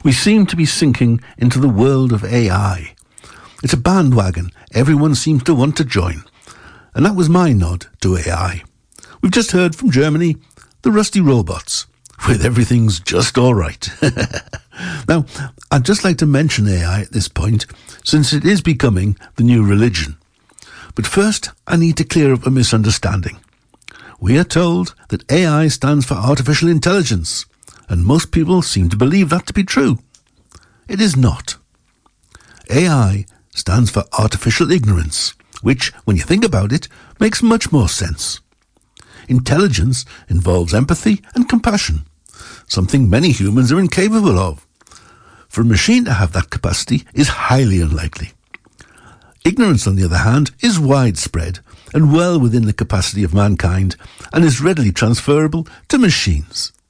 We seem to be sinking into the world of AI. It's a bandwagon everyone seems to want to join. And that was my nod to AI. We've just heard from Germany, the rusty robots, with everything's just all right. Now, I'd just like to mention AI at this point, since it is becoming the new religion. But first, I need to clear up a misunderstanding. We are told that AI stands for artificial intelligence, and most people seem to believe that to be true. It is not. AI stands for artificial ignorance, which, when you think about it, makes much more sense. Intelligence involves empathy and compassion, something many humans are incapable of. For a machine to have that capacity is highly unlikely. Ignorance, on the other hand, is widespread and well within the capacity of mankind and is readily transferable to machines.